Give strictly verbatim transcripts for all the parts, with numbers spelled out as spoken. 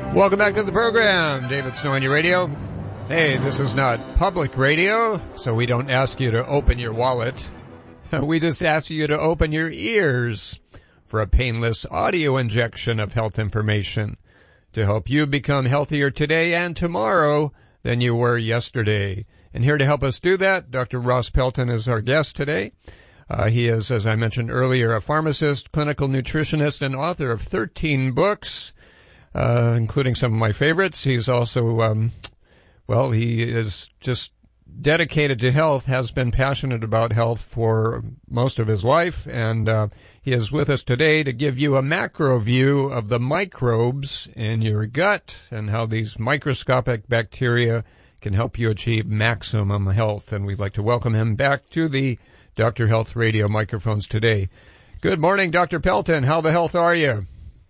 Welcome back to the program. David Snow on your radio. Hey, this is not public radio, so we don't ask you to open your wallet. We just ask you to open your ears for a painless audio injection of health information to help you become healthier today and tomorrow than you were yesterday. And here to help us do that, Doctor Ross Pelton is our guest today. Uh, he is, as I mentioned earlier, a pharmacist, clinical nutritionist, and author of thirteen books, uh, including some of my favorites. He's also, um, well, he is just dedicated to health, has been passionate about health for most of his life, and uh, he is with us today to give you a macro view of the microbes in your gut and how these microscopic bacteria can help you achieve maximum health. And we'd like to welcome him back to the Doctor Health Radio microphones today. Good morning, Doctor Pelton. How the health are you?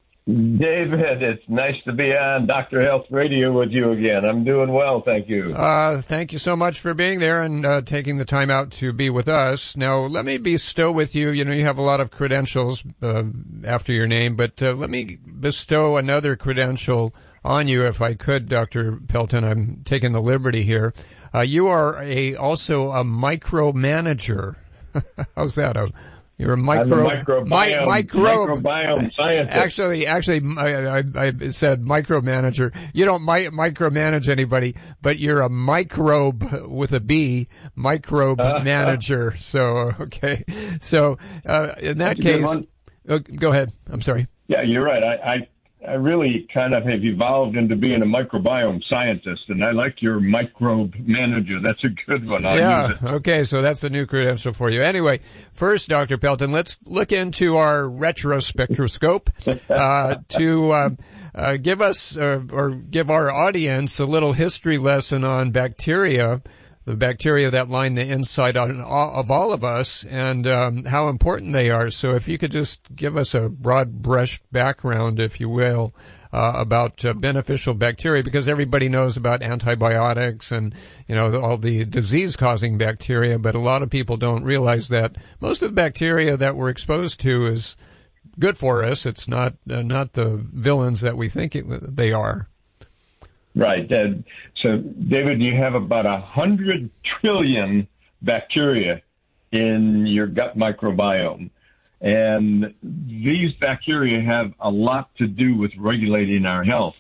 David, it's nice to be on Doctor Health Radio with you again. I'm doing well, thank you. Uh, thank you so much for being there and uh, taking the time out to be with us. Now, let me bestow with you, you know, you have a lot of credentials uh, after your name, but uh, let me bestow another credential on you, if I could, Doctor Pelton. I'm taking the liberty here. Uh, you are a also a micromanager. How's that? A, you're a micro, I'm a microbiome, mi- micro, microbiome scientist. Actually, actually, I, I, I said micromanager. You don't mi- micromanage anybody, but you're a microbe with a B, microbe uh, manager. So, okay. So, uh, in that case, uh, go ahead. I'm sorry. Yeah, you're right. I, I I really kind of have evolved into being a microbiome scientist, and I like your microbe manager. That's a good one. I'll yeah, use it. Okay, so that's the new credential for you. Anyway, first, Doctor Pelton, let's look into our retrospectroscope uh, to uh, uh, give us uh, or give our audience a little history lesson on bacteria, the bacteria that line the inside on all, of all of us, and um, how important they are. So if you could just give us a broad brush background, if you will, uh, about uh, beneficial bacteria, because everybody knows about antibiotics and, you know, all the disease-causing bacteria, but a lot of people don't realize that most of the bacteria that we're exposed to is good for us. It's not uh, not the villains that we think it, they are. Right. Uh, so, David, you have about a hundred trillion bacteria in your gut microbiome. And these bacteria have a lot to do with regulating our health.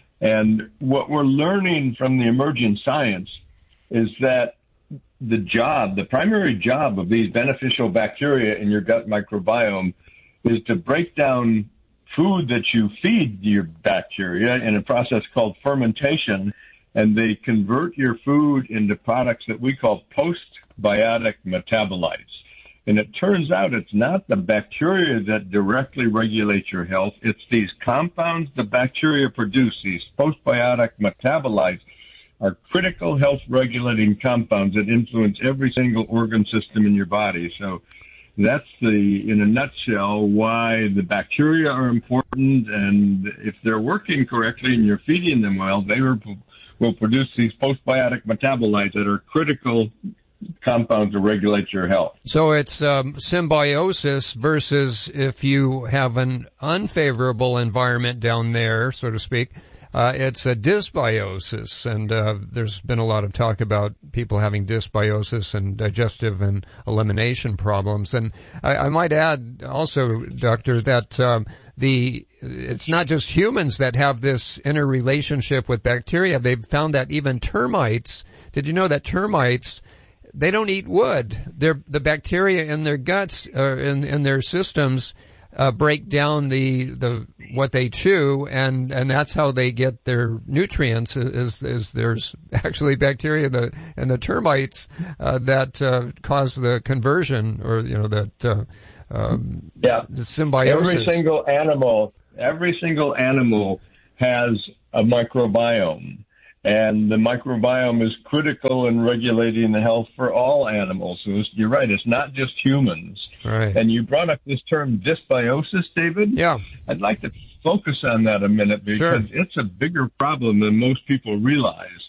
And what we're learning from the emerging science is that the job, the primary job of these beneficial bacteria in your gut microbiome is to break down food that you feed your bacteria in a process called fermentation, and they convert your food into products that we call postbiotic metabolites. And it turns out it's not the bacteria that directly regulate your health. It's these compounds the bacteria produce, these postbiotic metabolites, are critical health regulating compounds that influence every single organ system in your body. So that's the, in a nutshell, why the bacteria are important, and if they're working correctly and you're feeding them well, they are, will produce these postbiotic metabolites that are critical compounds to regulate your health. So it's um, symbiosis versus if you have an unfavorable environment down there, so to speak, Uh, it's a dysbiosis, and uh, there's been a lot of talk about people having dysbiosis and digestive and elimination problems. And I, I might add also, Doctor, that um, the it's not just humans that have this interrelationship with bacteria. They've found that even termites, did you know that termites, they don't eat wood? They're, the bacteria in their guts, uh, in, in their systems, Uh, break down the, the, what they chew, and, and that's how they get their nutrients is, is there's actually bacteria the, and the termites, uh, that, uh, cause the conversion or, you know, that, uh, um, yeah. the symbiosis. Every single animal, every single animal has a microbiome. And the microbiome is critical in regulating the health for all animals. So it's, you're right, it's not just humans. Right. And you brought up this term dysbiosis, David. Yeah. I'd like to focus on that a minute because sure. it's a bigger problem than most people realize.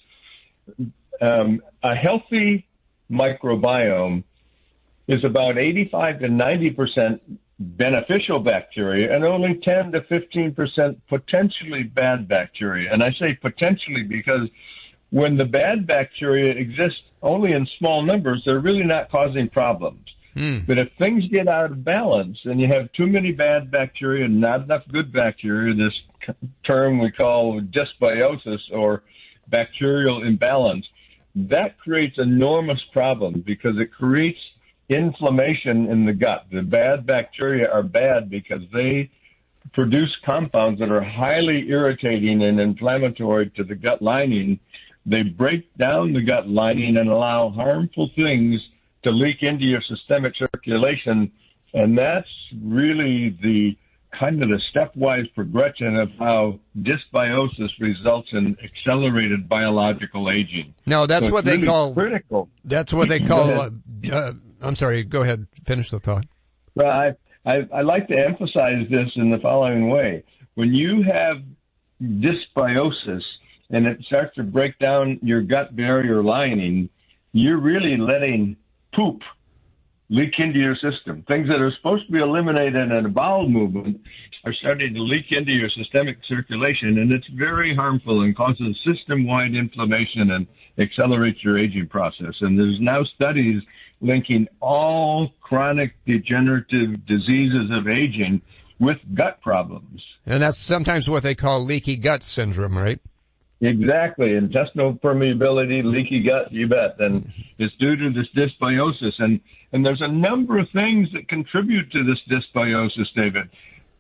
Um, a healthy microbiome is about eighty-five to ninety percent beneficial bacteria and only ten to fifteen percent potentially bad bacteria. And I say potentially because when the bad bacteria exist only in small numbers, they're really not causing problems. Mm. But if things get out of balance and you have too many bad bacteria and not enough good bacteria, this term we call dysbiosis or bacterial imbalance, that creates enormous problems because it creates inflammation in the gut. The bad bacteria are bad because they produce compounds that are highly irritating and inflammatory to the gut lining. They break down the gut lining and allow harmful things to leak into your systemic circulation, and that's really the kind of the stepwise progression of how dysbiosis results in accelerated biological aging. No, that's so what they really call critical. That's what they call. Uh, uh, I'm sorry. Go ahead. Finish the thought. Well, I, I I like to emphasize this in the following way: when you have dysbiosis and it starts to break down your gut barrier lining, you're really letting poop leak into your system. Things that are supposed to be eliminated in a bowel movement are starting to leak into your systemic circulation, and it's very harmful and causes system-wide inflammation and accelerates your aging process. And there's now studies linking all chronic degenerative diseases of aging with gut problems. And that's sometimes what they call leaky gut syndrome, right? Exactly. Intestinal permeability, leaky gut, you bet. And it's due to this dysbiosis. And, and there's a number of things that contribute to this dysbiosis, David.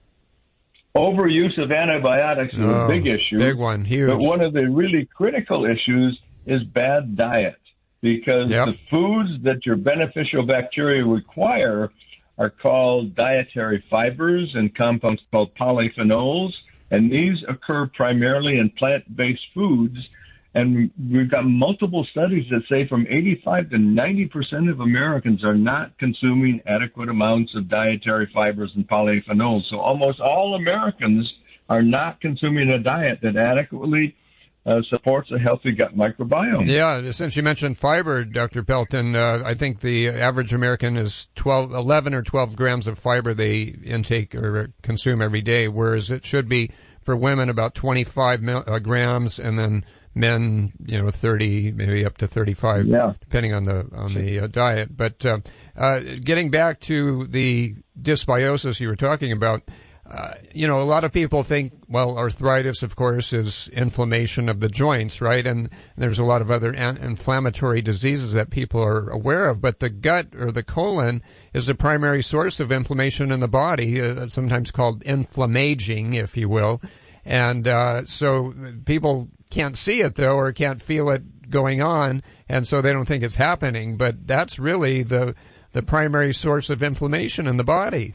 Overuse of antibiotics is oh, a big issue. Big one, huge. But one of the really critical issues is bad diet. Because yep. the foods that your beneficial bacteria require are called dietary fibers and compounds called polyphenols. And these occur primarily in plant-based foods. And we've got multiple studies that say from eighty-five to ninety percent of Americans are not consuming adequate amounts of dietary fibers and polyphenols. So almost all Americans are not consuming a diet that adequately uh, supports a healthy gut microbiome. Yeah, since you mentioned fiber, Doctor Pelton, uh, I think the average American is twelve, eleven or twelve grams of fiber they intake or consume every day, whereas it should be for women about twenty-five mil, uh, grams, and then men, you know, thirty, maybe up to thirty-five, yeah. depending on the on the uh, diet. But uh, uh, getting back to the dysbiosis you were talking about, uh, you know, a lot of people think, well, arthritis, of course, is inflammation of the joints, right? And, and there's a lot of other an- inflammatory diseases that people are aware of. But the gut or the colon is the primary source of inflammation in the body, uh, sometimes called inflammaging, if you will. And uh, so people can't see it, though, or can't feel it going on, and so they don't think it's happening. But that's really the the primary source of inflammation in the body.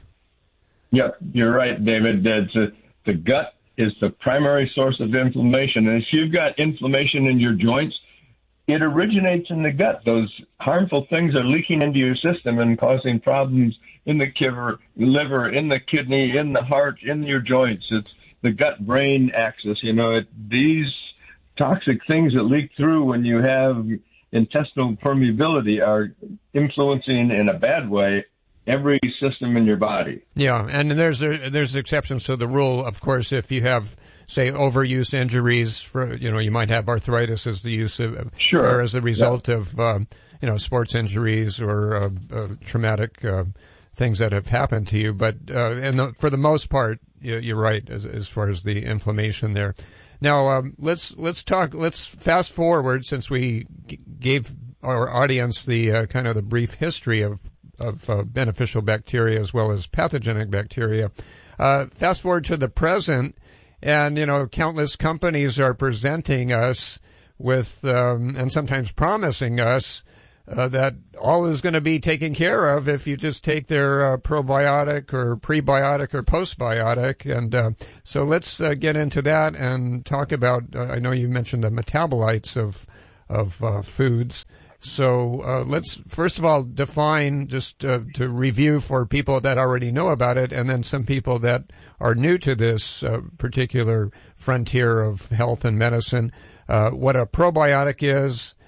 Yep, you're right, David. It's a, the gut is the primary source of inflammation. And if you've got inflammation in your joints, it originates in the gut. Those harmful things are leaking into your system and causing problems in the liver, liver, in the kidney, in the heart, in your joints. It's the gut-brain axis. You know, it, these toxic things that leak through when you have intestinal permeability are influencing in a bad way every system in your body. Yeah, and there's a, there's exceptions to the rule. Of course, if you have, say, overuse injuries, for you know, you might have arthritis as the use of, sure. or as a result yeah. of, uh, you know, sports injuries or uh, uh, traumatic uh, things that have happened to you. But uh, and the, for the most part, you, you're right as, as far as the inflammation there. Now, um, let's let's talk. Let's fast forward since we g- gave our audience the uh, kind of the brief history of of uh, beneficial bacteria as well as pathogenic bacteria. Uh, fast forward to the present, and you know, countless companies are presenting us with um, and sometimes promising us uh, that all is going to be taken care of if you just take their uh, probiotic or prebiotic or postbiotic. And uh, so let's uh, get into that and talk about. Uh, I know you mentioned the metabolites of of uh, foods. So uh, let's first of all define, just uh, to review for people that already know about it, and then some people that are new to this uh, particular frontier of health and medicine, uh, what a probiotic is,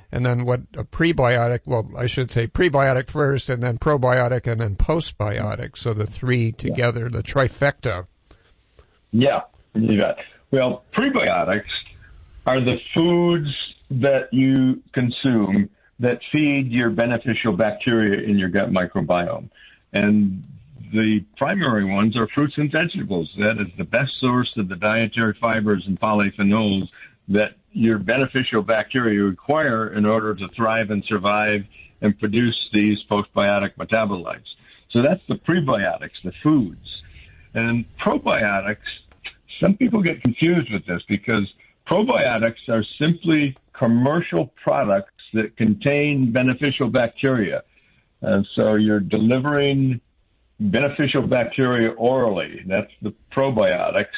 and then what a prebiotic, well, I should say prebiotic first, and then probiotic, and then postbiotic. So the three together, yeah. The trifecta. Yeah, you got. Well, prebiotics are the foods that you consume that feed your beneficial bacteria in your gut microbiome. And the primary ones are fruits and vegetables. That is the best source of the dietary fibers and polyphenols that your beneficial bacteria require in order to thrive and survive and produce these postbiotic metabolites. So that's the prebiotics, the foods. And probiotics, some people get confused with this because probiotics are simply commercial products that contain beneficial bacteria. And so you're delivering beneficial bacteria orally. That's the probiotics.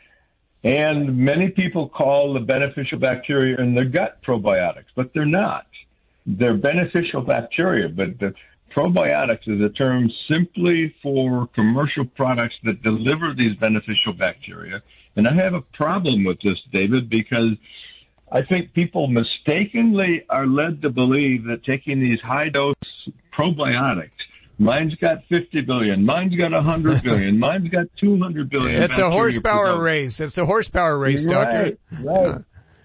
And many people call the beneficial bacteria in the gut probiotics, but they're not. They're beneficial bacteria, but the probiotics is a term simply for commercial products that deliver these beneficial bacteria. And I have a problem with this, David, because I think people mistakenly are led to believe that taking these high-dose probiotics, mine's got fifty billion, mine's got one hundred billion, mine's got two hundred billion. It's a horsepower race. It's a horsepower race, Doctor. Right, right.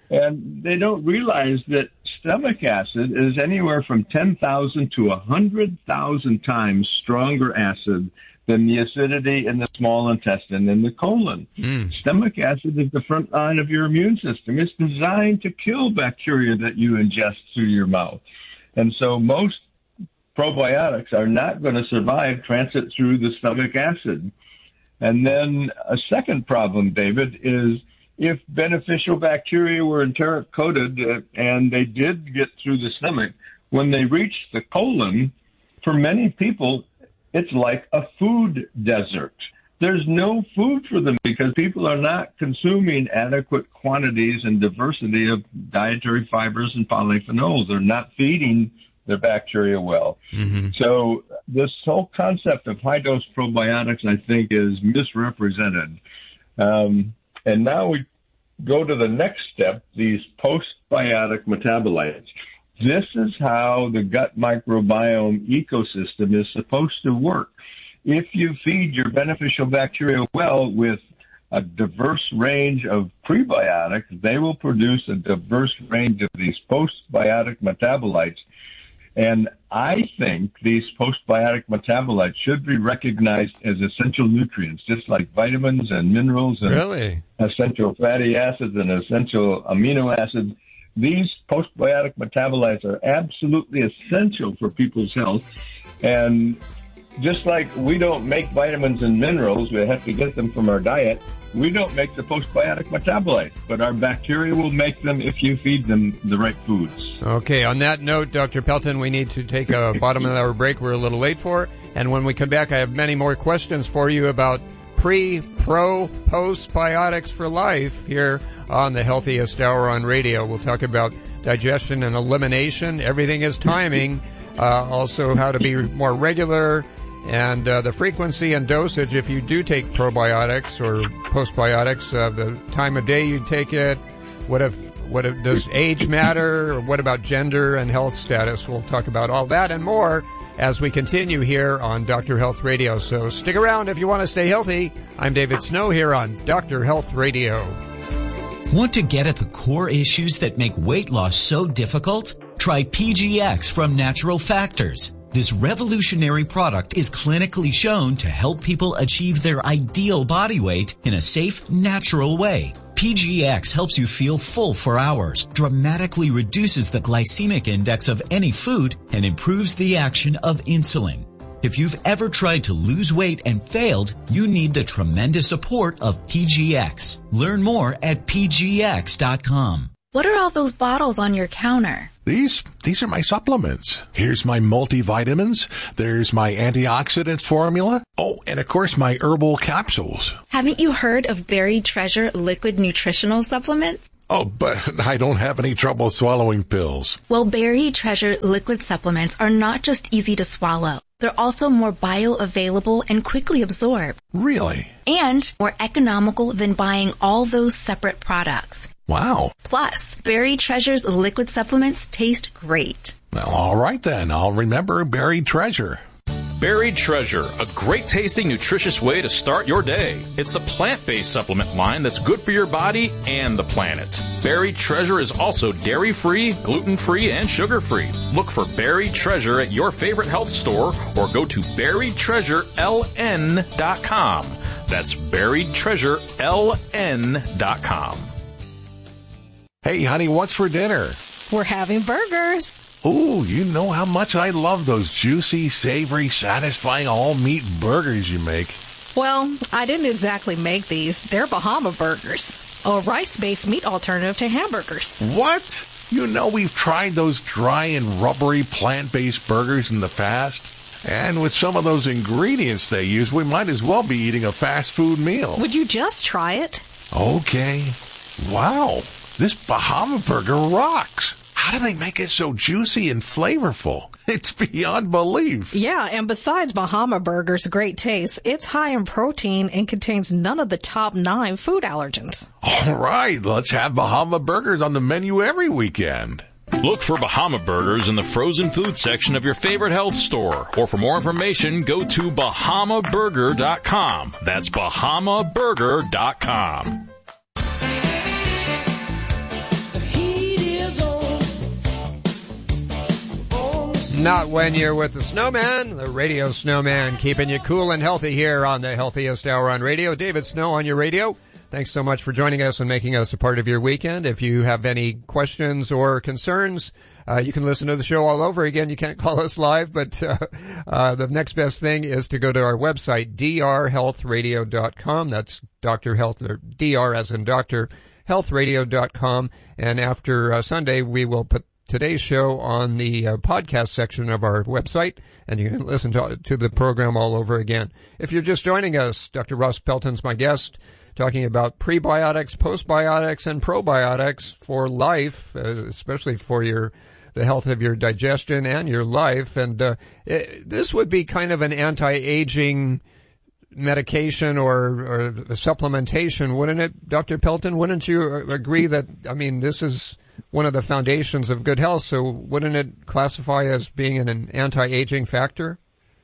And they don't realize that stomach acid is anywhere from ten thousand to one hundred thousand times stronger acid than the acidity in the small intestine and the colon. Mm. Stomach acid is the front line of your immune system. It's designed to kill bacteria that you ingest through your mouth. And so most probiotics are not going to survive transit through the stomach acid. And then a second problem, David, is if beneficial bacteria were enteric-coated uh, and they did get through the stomach, when they reach the colon, for many people, it's like a food desert. There's no food for them because people are not consuming adequate quantities and diversity of dietary fibers and polyphenols. They're not feeding their bacteria well. Mm-hmm. So this whole concept of high-dose probiotics, I think, is misrepresented. Um, and now we go to the next step, these postbiotic metabolites. This is how the gut microbiome ecosystem is supposed to work. If you feed your beneficial bacteria well with a diverse range of prebiotics, they will produce a diverse range of these postbiotic metabolites. And I think these postbiotic metabolites should be recognized as essential nutrients, just like vitamins and minerals and really? essential fatty acids and essential amino acids. These postbiotic metabolites are absolutely essential for people's health. And just like we don't make vitamins and minerals, we have to get them from our diet, we don't make the postbiotic metabolites, but our bacteria will make them if you feed them the right foods. Okay, on that note, Doctor Pelton, we need to take a bottom of the hour break we're a little late for. And when we come back, I have many more questions for you about pre, pro, postbiotics for life here on the Healthiest Hour on Radio. We'll talk about digestion and elimination. Everything is timing. Uh, also how to be more regular and uh, the frequency and dosage if you do take probiotics or postbiotics, uh, the time of day you take it. What if, what if, does age matter? Or what about gender and health status? We'll talk about all that and more as we continue here on Doctor Health Radio. So stick around if you want to stay healthy. I'm David Snow here on Doctor Health Radio. Want to get at the core issues that make weight loss so difficult? Try P G X from Natural Factors. This revolutionary product is clinically shown to help people achieve their ideal body weight in a safe, natural way. P G X helps you feel full for hours, dramatically reduces the glycemic index of any food, and improves the action of insulin. If you've ever tried to lose weight and failed, you need the tremendous support of P G X. Learn more at P G X dot com. What are all those bottles on your counter? These, these are my supplements. Here's my multivitamins. There's my antioxidants formula. Oh, and of course my herbal capsules. Haven't you heard of Berry Treasure liquid nutritional supplements? Oh, but I don't have any trouble swallowing pills. Well, Berry Treasure liquid supplements are not just easy to swallow. They're also more bioavailable and quickly absorbed. Really? And more economical than buying all those separate products. Wow. Plus, Berry Treasure's liquid supplements taste great. Well, all right then. I'll remember Buried Treasure. Buried Treasure, a great tasting, nutritious way to start your day. It's the plant-based supplement line that's good for your body and the planet. Buried Treasure is also dairy-free, gluten-free, and sugar-free. Look for Buried Treasure at your favorite health store or go to buried treasure l n dot com. That's buried treasure l n dot com. Hey, honey, what's for dinner? We're having burgers. Ooh, you know how much I love those juicy, savory, satisfying all-meat burgers you make. Well, I didn't exactly make these. They're Bahama Burgers, a rice-based meat alternative to hamburgers. What? You know we've tried those dry and rubbery plant-based burgers in the past. And with some of those ingredients they use, we might as well be eating a fast food meal. Would you just try it? Okay. Wow, this Bahama Burger rocks. How do they make it so juicy and flavorful? It's beyond belief. Yeah, and besides Bahama Burger's great taste, it's high in protein and contains none of the top nine food allergens. All right, let's have Bahama Burgers on the menu every weekend. Look for Bahama Burgers in the frozen food section of your favorite health store. Or for more information, go to bahama burger dot com. That's bahama burger dot com. Not when you're with the snowman, the radio snowman, keeping you cool and healthy here on the healthiest hour on radio. David Snow on your radio. Thanks so much for joining us and making us a part of your weekend. If you have any questions or concerns, uh, you can listen to the show all over again. You can't call us live, but uh, uh, the next best thing is to go to our website, d r health radio dot com. That's Doctor Health, or D R as in Doctor Health Radio dot com. And after uh, Sunday, we will put today's show on the uh, podcast section of our website, and you can listen to, to the program all over again. If you're just joining us, Doctor Russ Pelton's my guest, talking about prebiotics, postbiotics, and probiotics for life, uh, especially for your the health of your digestion and your life. And uh, it, this would be kind of an anti-aging medication or, or supplementation, wouldn't it, Doctor Pelton? Wouldn't you agree that, I mean, this is one of the foundations of good health, so wouldn't it classify as being an anti-aging factor?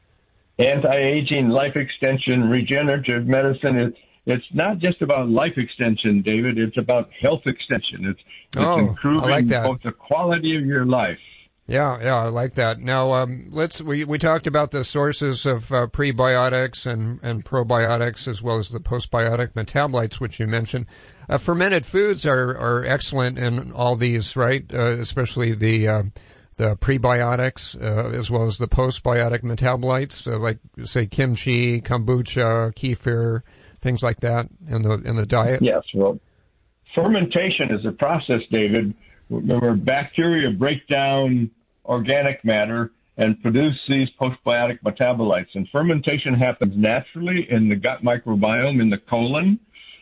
Anti-aging, life extension, regenerative medicine, it's, it's not just about life extension, David. It's about health extension. It's, it's oh, improving I like that. both the quality of your life. Yeah, yeah, I like that. Now, um, let's, we, we talked about the sources of uh, prebiotics and, and probiotics, as well as the postbiotic metabolites, which you mentioned. Uh, fermented foods are, are excellent in all these, right? Uh, especially the, uh, the prebiotics, uh, as well as the postbiotic metabolites, uh, like, say, kimchi, kombucha, kefir, things like that in the, in the diet. Yes, well, fermentation is a process, David, where bacteria break down organic matter and produce these postbiotic metabolites. And fermentation happens naturally in the gut microbiome, in the colon.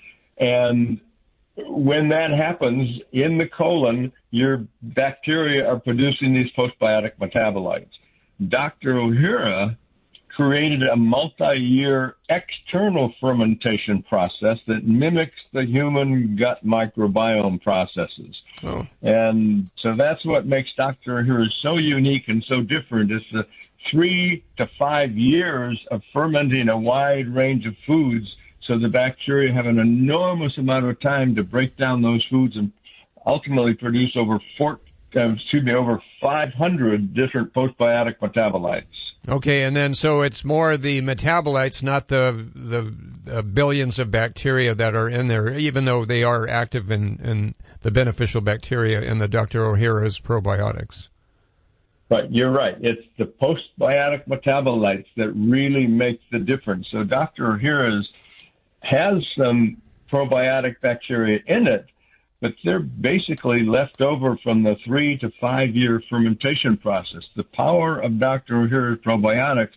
And when that happens in the colon, your bacteria are producing these postbiotic metabolites. Doctor O'Hara created a multi-year external fermentation process that mimics the human gut microbiome processes. Oh. And so that's what makes Doctor O'Hara so unique and so different. It's the three to five years of fermenting a wide range of foods, so the bacteria have an enormous amount of time to break down those foods and ultimately produce over four, uh, excuse me, over five hundred different postbiotic metabolites. Okay, and then so it's more the metabolites, not the the uh, billions of bacteria that are in there, even though they are active in, in the beneficial bacteria in the Doctor O'Hara's probiotics. But you're right. It's the postbiotic metabolites that really make the difference. So Doctor O'Hara's has some probiotic bacteria in it, but they're basically left over from the three to five year fermentation process. The power of Doctor O'Hara's probiotics